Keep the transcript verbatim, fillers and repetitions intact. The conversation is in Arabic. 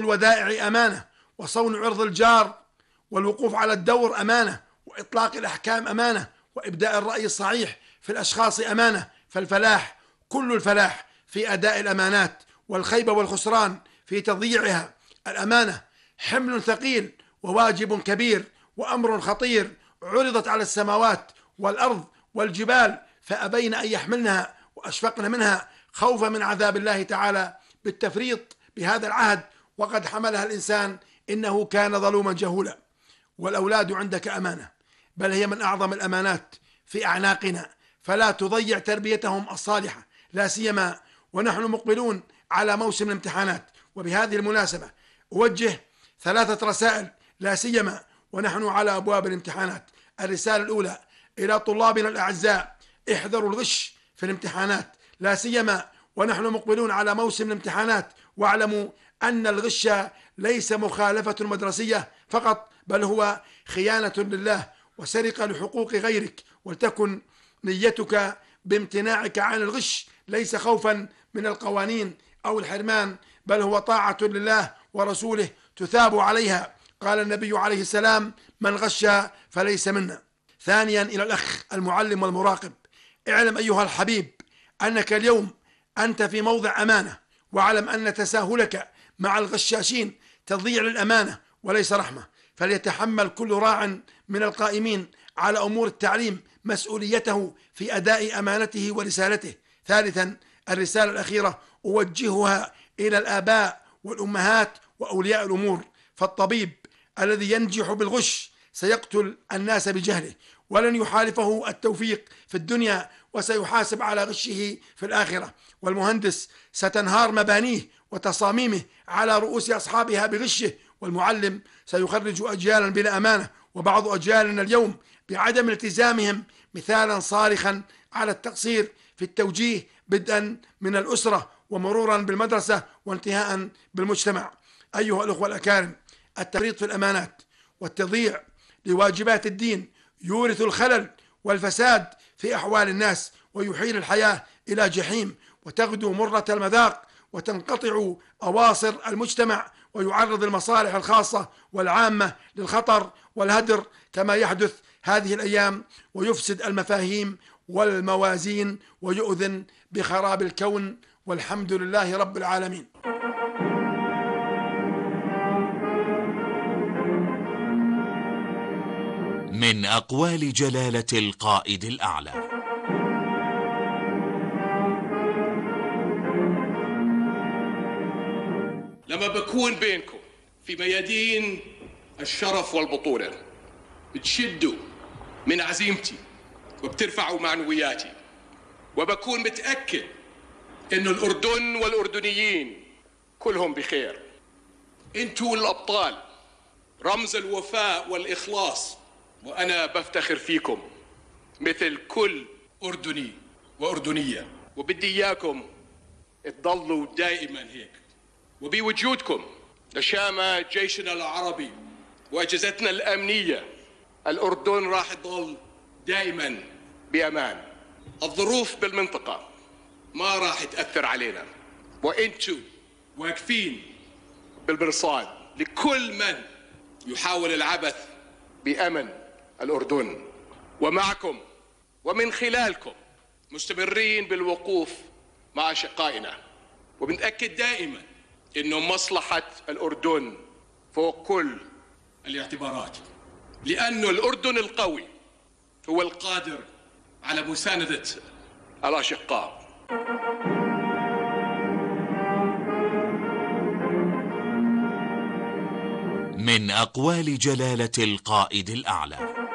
الودائع أمانة، وصون عرض الجار، والوقوف على الدور أمانة، وإطلاق الأحكام أمانة، وإبداء الرأي الصحيح في الأشخاص أمانة. فالفلاح كل الفلاح في أداء الأمانات، والخيبة والخسران في تضييعها. الأمانة حمل ثقيل وواجب كبير وأمر خطير، عرضت على السماوات والأرض والجبال فأبين أن يحملنها وأشفقن منها خوفا من عذاب الله تعالى بالتفريط بهذا العهد، وقد حملها الإنسان إنه كان ظلوما جهولا. والأولاد عندك أمانة، بل هي من أعظم الأمانات في أعناقنا، فلا تضيع تربيتهم الصالحة، لا سيما ونحن مقبلون على موسم الامتحانات. وبهذه المناسبة أوجه ثلاثة رسائل، لا سيما ونحن على أبواب الامتحانات. الرسالة الأولى إلى طلابنا الأعزاء: احذروا الغش في الامتحانات، لا سيما ونحن مقبلون على موسم الامتحانات، واعلموا أن الغش ليس مخالفة مدرسية فقط، بل هو خيانة لله وسرقة لحقوق غيرك. ولتكن نيتك بامتناعك عن الغش ليس خوفا من القوانين أو الحرمان، بل هو طاعة لله ورسوله تثاب عليها. قال النبي عليه السلام: من غش فليس منا. ثانيا إلى الأخ المعلم والمراقب: اعلم أيها الحبيب أنك اليوم أنت في موضع أمانة، واعلم أن تساهلك مع الغشاشين تضييع للأمانة وليس رحمة. فليتحمل كل راع من القائمين على أمور التعليم مسؤوليته في أداء أمانته ورسالته. ثالثا الرسالة الأخيرة أوجهها إلى الآباء والأمهات وأولياء الأمور: فالطبيب الذي ينجح بالغش سيقتل الناس بجهله، ولن يحالفه التوفيق في الدنيا، وسيحاسب على غشه في الآخرة. والمهندس ستنهار مبانيه وتصاميمه على رؤوس أصحابها بغشه. والمعلم سيخرج أجيالا بلا أمانة، وبعض أجيالنا اليوم بعدم التزامهم مثالا صارخا على التقصير في التوجيه، بدءا من الأسرة ومرورا بالمدرسة وانتهاء بالمجتمع. أيها الأخوة الأكارم، التفريط في الأمانات والتضييع لواجبات الدين يورث الخلل والفساد في أحوال الناس، ويحيل الحياة إلى جحيم، وتغدو مرة المذاق، وتنقطع أواصر المجتمع، ويعرض المصالح الخاصة والعامة للخطر والهدر كما يحدث هذه الأيام، ويفسد المفاهيم والموازين، ويؤذن بخراب الكون. والحمد لله رب العالمين. من أقوال جلالة القائد الأعلى: لما بكون بينكم في ميادين الشرف والبطولة بتشدوا من عزيمتي وبترفعوا معنوياتي، وبكون متأكد إنه الأردن والأردنيين كلهم بخير. انتوا الأبطال، رمز الوفاء والإخلاص، وأنا بفتخر فيكم مثل كل أردني وأردنية، وبدي إياكم تضلوا دائما هيك. وبوجودكم لشامة جيشنا العربي وأجهزتنا الأمنية، الأردن راح يضل دائما بأمان. الظروف بالمنطقة ما راح تأثر علينا، وأنتوا واقفين بالمرصاد لكل من يحاول العبث بأمن الأردن، ومعكم ومن خلالكم مستمرين بالوقوف مع أشقائنا، وبنتأكد دائما إنه مصلحة الأردن فوق كل الاعتبارات، لأنه الأردن القوي هو القادر على مساندة الأشقاء. من أقوال جلالة القائد الأعلى: